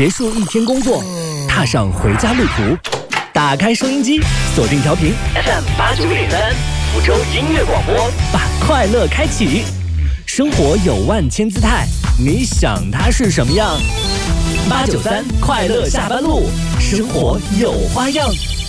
结束一天工作，踏上回家路途，打开收音机，锁定调频 FM89.3，福州音乐广播，把快乐开启。生活有万千姿态，你想它是什么样？893快乐下班路，生活有花样。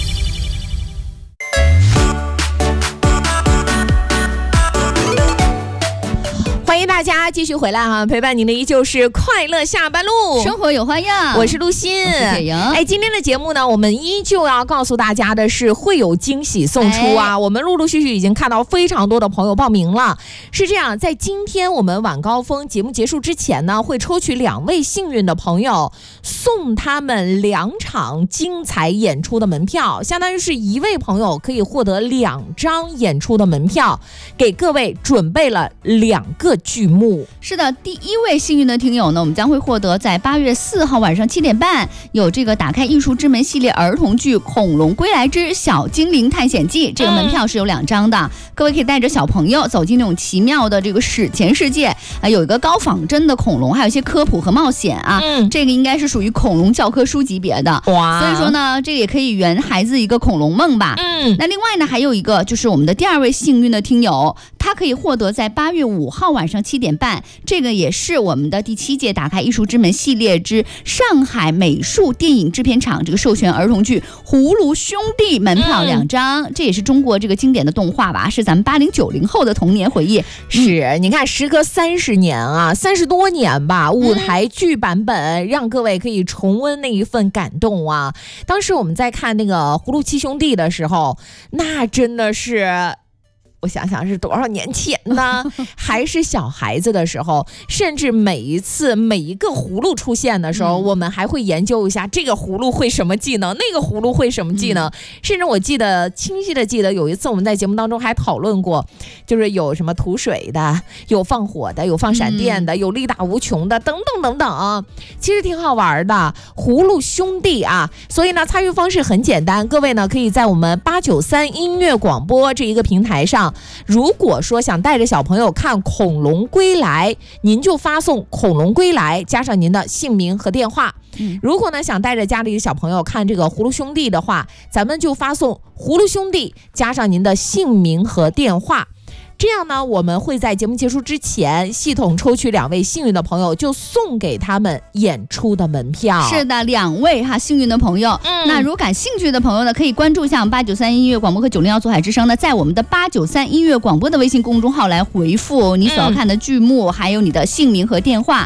欢迎大家继续回来啊！陪伴您的依旧是快乐下班路， 生活有花样。 我是陆欣， 我是铁莹。 今天的节目呢，我们依旧要告诉大家的是会有惊喜送出啊！我们陆陆续续已经看到非常多的朋友报名了。是这样，在今天我们晚高峰节目结束之前呢，会抽取2位幸运的朋友，送他们2场精彩演出的门票，相当于是1位朋友可以获得2张演出的门票，给各位准备了2个剧目。 是的，第1位幸运的听友呢，我们将会获得在8月4号晚上7点半有这个打开艺术之门系列儿童剧《恐龙归来之小精灵探险记》，这个门票是有2张的，各位可以带着小朋友走进那种奇妙的这个史前世界啊，有一个高仿真的恐龙，还有一些科普和冒险啊，这个应该是属于恐龙教科书级别的，哇！所以说呢，这个也可以圆孩子一个恐龙梦吧。那另外呢，还有一个就是我们的第2位幸运的听友，他可以获得在8月5号晚上7点半，这个也是我们的第7届打开艺术之门系列之上海美术电影制片厂这个授权儿童剧《葫芦兄弟》门票2张，这也是中国这个经典的动画吧，是咱们80、90后的童年回忆。 是，你看时隔30年啊，30多年吧，舞台剧版本让各位可以重温那一份感动啊。当时我们在看那个《葫芦七兄弟》的时候，那真的是。我想想是多少年前呢？还是小孩子的时候，甚至每一个葫芦出现的时候，我们还会研究一下这个葫芦会什么技能，那个葫芦会什么技能。甚至我清晰的记得有一次我们在节目当中还讨论过，就是有什么吐水的，有放火的，有放闪电的，有力大无穷的，等等等等啊，其实挺好玩的。葫芦兄弟啊，所以呢，参与方式很简单，各位呢可以在我们893音乐广播这一个平台上。如果说想带着小朋友看《恐龙归来》，您就发送《恐龙归来》加上您的姓名和电话。如果呢想带着家里的小朋友看这个《葫芦兄弟》的话，咱们就发送《葫芦兄弟》加上您的姓名和电话。这样呢，我们会在节目结束之前系统抽取2位幸运的朋友，就送给他们演出的门票。 是的，2位幸运的朋友。那如果感兴趣的朋友呢，可以关注一下我们893音乐广播和901左海之声呢，在我们的893音乐广播的微信公众号来回复你所要看的剧目，还有你的姓名和电话。